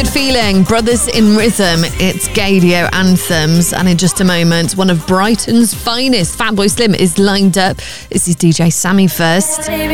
Good Feeling, Brothers in Rhythm. It's Gaydio Anthems. And in just a moment, one of Brighton's finest, Fatboy Slim, is lined up. This is DJ Sammy first.